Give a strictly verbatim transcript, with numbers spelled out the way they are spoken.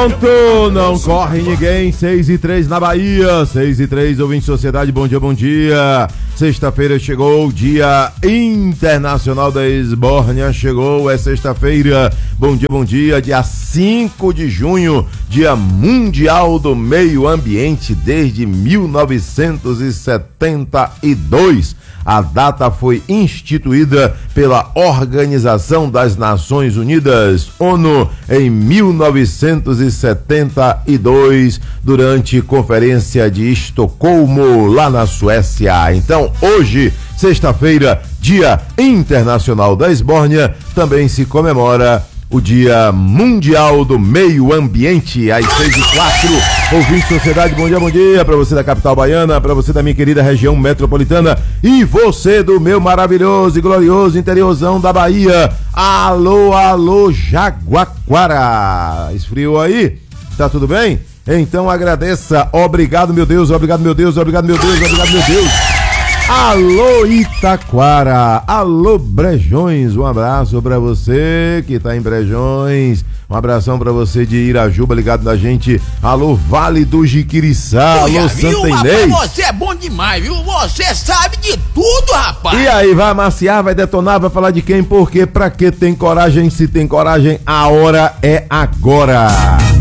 Pronto, não corre ninguém, seis e três na Bahia, seis e três, ouvinte Sociedade, bom dia, bom dia. Sexta-feira chegou, Dia Internacional da Esbórnia, chegou, é sexta-feira, bom dia, bom dia, dia cinco de junho, Dia Mundial do Meio Ambiente, desde mil novecentos e setenta e dois. A data foi instituída pela Organização das Nações Unidas, ONU, em mil novecentos e setenta e dois, durante Conferência de Estocolmo, lá na Suécia. Então, hoje, sexta-feira, Dia Internacional da Esbórnia, também se comemora o Dia Mundial do Meio Ambiente, às seis e quatro. Ouvinte Sociedade, bom dia, bom dia para você da capital baiana, para você da minha querida região metropolitana e você do meu maravilhoso e glorioso interiorzão da Bahia. Alô, alô, Jaguaquara. Esfriou aí? Tá tudo bem? Então agradeça. Obrigado, meu Deus, obrigado, meu Deus, obrigado, meu Deus, obrigado, meu Deus. Alô Itaquara, alô Brejões, um abraço pra você que tá em Brejões, um abração pra você de Irajuba ligado na gente, alô Vale do Jiquiriçá, alô Santa Inês. Você é bom demais, viu? Você sabe de tudo, rapaz. E aí, vai amaciar, vai detonar, vai falar de quem, por quê, pra que tem coragem, se tem coragem, a hora é agora.